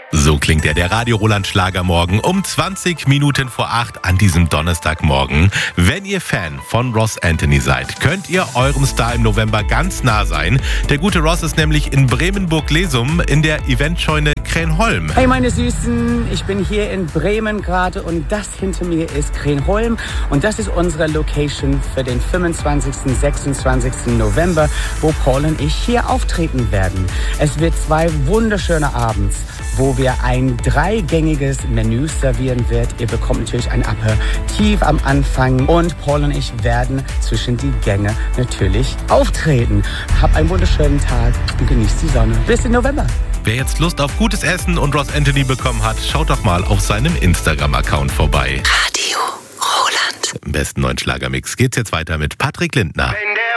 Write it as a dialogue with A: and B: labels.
A: So klingt der Radio Roland Schlagermorgen um 20 Minuten vor 8 an diesem Donnerstagmorgen. Wenn ihr Fan von Ross Anthony seid, könnt ihr eurem Star im November ganz nah sein. Der gute Ross ist nämlich in Bremenburg-Lesum in der Eventscheune Krenholm.
B: Hey meine Süßen, ich bin hier in Bremen gerade und das hinter mir ist Krenholm und das ist unsere Location für den 25. 26. November, wo Paul und ich hier auftreten werden. Es wird 2 wunderschöne Abends, wo wir ein 3-gängiges Menü servieren wird. Ihr bekommt natürlich ein Aperitif am Anfang und Paul und ich werden zwischen die Gänge natürlich auftreten. Habt einen wunderschönen Tag und genießt die Sonne. Bis im November.
A: Wer jetzt Lust auf gutes Essen und Ross Anthony bekommen hat, schaut doch mal auf seinem Instagram-Account vorbei.
C: Radio Roland.
A: Im besten neuen Schlagermix geht's jetzt weiter mit Patrick Lindner.
D: Wenn der